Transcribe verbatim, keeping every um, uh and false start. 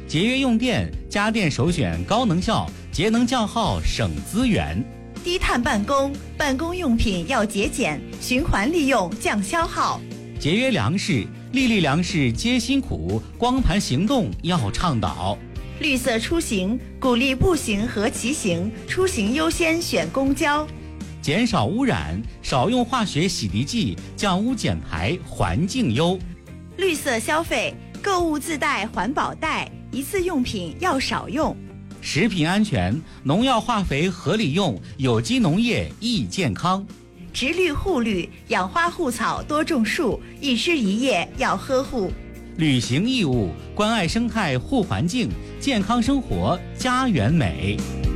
节约用电，家电首选高能效，节能降耗省资源。 低碳办公，办公用品要节俭，循环利用降消耗。 节约粮食，粒粒粮食皆辛苦，光盘行动要倡导。 绿色出行，鼓励步行和骑行，出行优先选公交。 减少污染，少用化学洗涤剂，降污减排，环境优。 绿色消费，购物自带环保袋，一次用品要少用。 食品安全，农药化肥合理用，有机农业益健康。 植绿护绿，养花护草多种树，一枝一叶要呵护。 履行义务，关爱生态护环境，健康生活家园美。